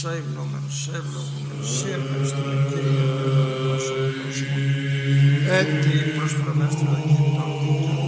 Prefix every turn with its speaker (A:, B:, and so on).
A: Σε υμνόμενος, σε ευλογούμενος, σε ευχαριστούμε Κύριε, Θεός ο κόσμο. Έτσι προς προμέστρο αγγελών